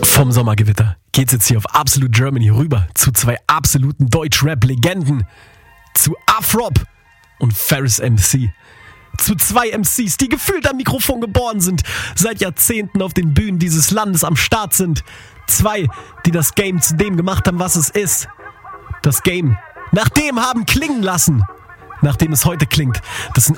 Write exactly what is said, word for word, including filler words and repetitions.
Vom Sommergewitter geht's jetzt hier auf Absolute Germany rüber zu zwei absoluten Deutsch-Rap-Legenden. Zu Afrop und Ferris M C. Zu zwei M Cs, die gefühlt am Mikrofon geboren sind, seit Jahrzehnten auf den Bühnen dieses Landes am Start sind. Zwei, die das Game zu dem gemacht haben, was es ist. Das Game nach dem haben klingen lassen, nachdem es heute klingt. Das sind